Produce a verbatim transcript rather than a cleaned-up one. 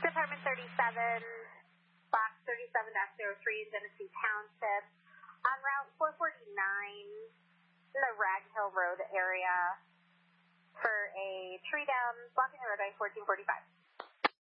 Department thirty-seven, box thirty-seven dash zero three in Genesee Township, on Route four forty-nine in the Rag Hill Road area for a tree down blocking the roadway fourteen forty-five.